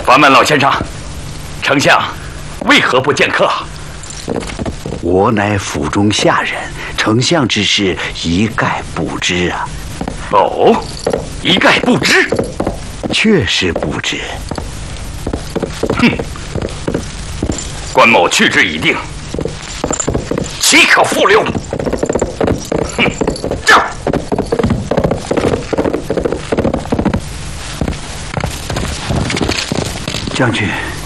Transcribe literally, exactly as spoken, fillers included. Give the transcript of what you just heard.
烦问老先生，丞相为何不见客？ 我乃府中下人，丞相之事一概不知啊。 哦，一概不知， 确实不知。 哼，关某去之已定，岂可复留？哼，这。 将军。